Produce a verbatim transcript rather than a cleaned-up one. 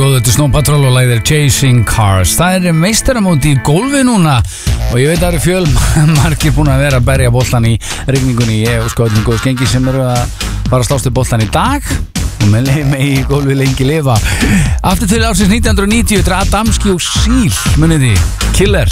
góðu, þetta er Snow Patrol og lagið er Chasing Cars. Það er meistaramóti í golfi núna og ég veit að það eru fjöl margir búin að vera að berja boltan í rigningunni. Ég og skoðum góð skengi sem eru að fara að slást við boltan í dag og með leið með í golfi lengi lifa. Aftur til ársins nítján hundruð níutíu, þetta er Adamski og Seal, munið því, Killer.